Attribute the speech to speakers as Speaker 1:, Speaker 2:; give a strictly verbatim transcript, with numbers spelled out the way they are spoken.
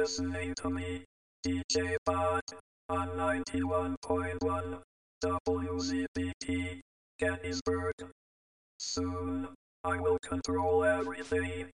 Speaker 1: listening to me, D J Pod, on ninety-one point one W Z B T, Gettysburg. Soon, I will control everything.